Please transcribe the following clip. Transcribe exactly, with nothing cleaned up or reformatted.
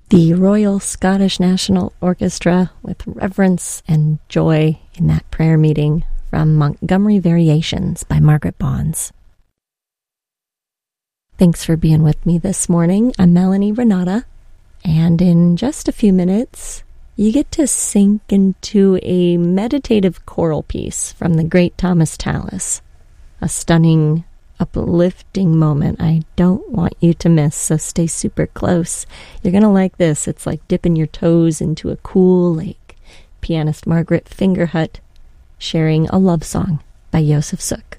the Royal Scottish National Orchestra with reverence and joy in that prayer meeting from Montgomery Variations by Margaret Bonds. Thanks for being with me this morning. I'm Melanie Renata, and in just a few minutes, you get to sink into a meditative choral piece from the great Thomas Tallis. A stunning, uplifting moment I don't want you to miss, so stay super close. You're going to like this. It's like dipping your toes into a cool lake. Pianist Margaret Fingerhut sharing a love song by Josef Suk.